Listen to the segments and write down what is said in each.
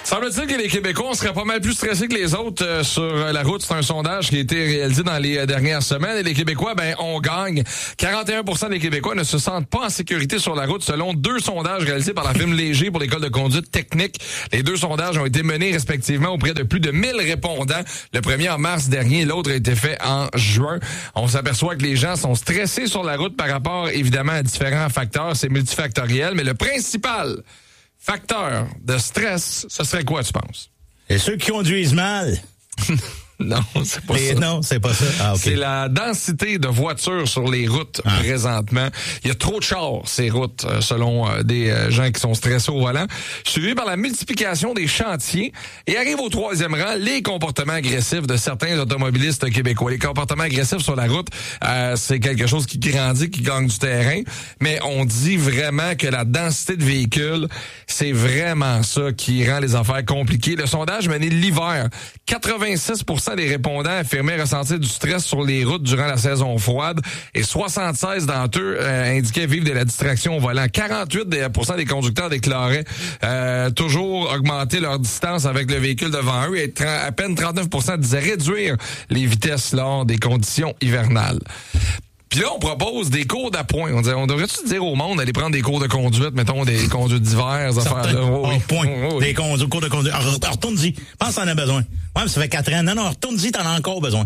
Semble-t-il que les Québécois seraient pas mal plus stressés que les autres sur la route. C'est un sondage qui a été réalisé dans les dernières semaines. Et les Québécois, on gagne. 41% des Québécois ne se sentent pas en sécurité sur la route selon 2 sondages réalisés par la firme Léger pour l'école de conduite technique. Les 2 sondages ont été menés respectivement auprès de plus de 1000 répondants. Le premier en mars dernier, l'autre a été fait en juin. On s'aperçoit que les gens sont stressés sur la route par rapport, évidemment, à différents facteurs. C'est multifactoriel, mais le principal facteur de stress, ce serait quoi, tu penses? Et ceux qui conduisent mal. Non, c'est pas ça. Non, c'est pas ça. Ah, okay. C'est la densité de voitures sur les routes présentement. Il y a trop de chars, ces routes, selon des gens qui sont stressés au volant. Suivi par la multiplication des chantiers. Et arrive au 3e rang, les comportements agressifs de certains automobilistes québécois. Les comportements agressifs sur la route, c'est quelque chose qui grandit, qui gagne du terrain. Mais on dit vraiment que la densité de véhicules, c'est vraiment ça qui rend les affaires compliquées. Le sondage mené l'hiver, 86% des répondants affirmaient ressentir du stress sur les routes durant la saison froide et 76 d'entre eux indiquaient vivre de la distraction au volant. 48% des conducteurs déclaraient toujours augmenter leur distance avec le véhicule devant eux et à peine 39% disaient réduire les vitesses lors des conditions hivernales. Puis là, on propose des cours d'appoint. On devrait-tu dire au monde d'aller prendre des cours de conduite, mettons des conduites d'hiver, des affaires là. Des cours de conduite. Retourne-y. Pense que t'en as besoin. Ouais, mais ça fait 4 ans. Non, retourne-y, t'en as encore besoin.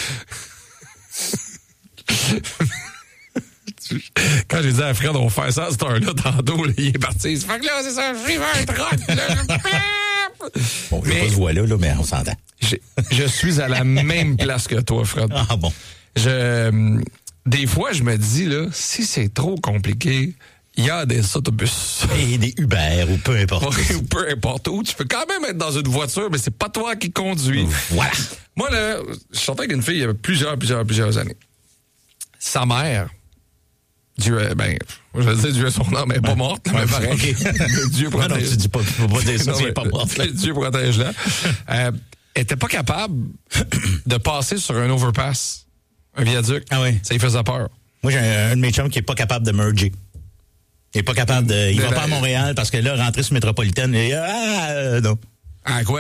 Quand j'ai dit à Fred, on va faire ça à cette heure-là, tantôt, là, il est parti. Fait que là, c'est ça, je vais un troc, là. Bon, j'ai pas ce voix-là, mais on s'entend. Je suis à la même place que toi, Fred. Ah bon. Des fois, je me dis, là, si c'est trop compliqué, il y a des autobus. Et des Uber, ou peu importe. Ou peu importe. Ou tu peux quand même être dans une voiture, mais c'est pas toi qui conduis. Voilà. Moi, là, je sortais avec une fille il y avait plusieurs années. Sa mère, Dieu, je vais dire Dieu son nom, mais pas morte, mais pareil. Okay. Dieu protège. Non, tu dis pas, tu peux pas dire ça, c'est pas morte. Dieu protège-la. était pas capable de passer sur un overpass. Un viaduc. Ah oui. Ça lui faisait peur. Moi, j'ai un de mes chums qui est pas capable de merger. Il est pas capable de... Il va pas à Montréal parce que là, rentrer sur Métropolitaine, non. Ah, quoi?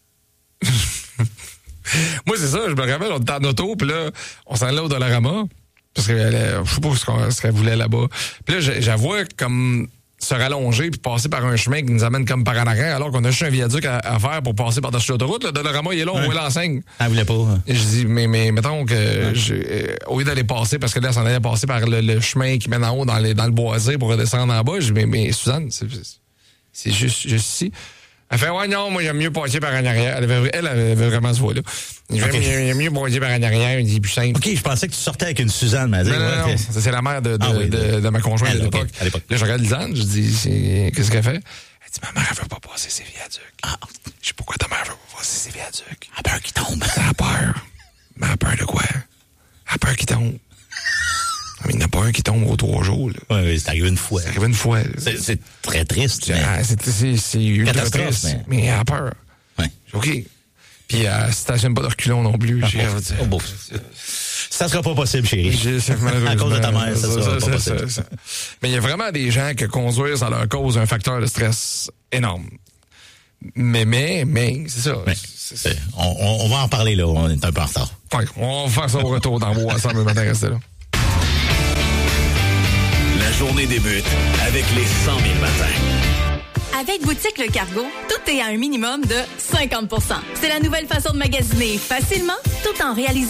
Moi, c'est ça. Je me rappelle, on était en auto, puis là, on s'en allait au Dollarama. Parce que je sais pas ce qu'elle voulait là-bas. Puis là, j'avoue comme se rallonger puis passer par un chemin qui nous amène comme par en arrière, alors qu'on a juste un viaduc à faire pour passer par-dessus l'autoroute. Le Dollarama, il est là, on voit l'enseigne. Elle voulait pas. Hein. Et je dis, mais mettons que au lieu d'aller passer, parce que là, ça en allait passer par le chemin qui mène en haut dans le boisé pour redescendre en bas, je dis, mais Suzanne, c'est juste ici. Elle fait, ouais, non, moi, j'aime mieux passer par en arrière. Elle avait vraiment ce voix-là. J'aime mieux passer par en arrière, il est plus simple. OK, je pensais que tu sortais avec une Suzanne, mais non, ça, c'est la mère de ma conjointe à l'époque. Là, je regarde Lisanne, je dis, qu'est-ce qu'elle fait? Elle dit, ma mère, elle veut pas passer ses viaducs. Ah. Je dis, pourquoi ta mère veut pas passer ses viaducs? Elle a peur qu'il tombe. Elle a peur. Mais elle a peur de quoi? Elle a peur qu'il tombe. Mais il n'y en a pas un qui tombe aux 3 jours. Oui, c'est arrivé une fois. C'est arrivé une fois. C'est très triste. C'est ultra triste. Mais elle a peur. Oui. OK. Puis elle ne stationne pas de reculons non plus. Ça sera pas possible, chérie. À cause de ta mère, ça sera pas possible. Mais il y a vraiment des gens qui conduisent à leur cause un facteur de stress énorme. Mais, c'est ça. On va en parler, là. On est un peu en retard. Oui, on va faire ça au retour dans vos ensemble le matin, restez là. La journée débute avec les 100 000 matins. Avec Boutique Le Cargo, tout est à un minimum de 50%. C'est la nouvelle façon de magasiner facilement, tout en réalisant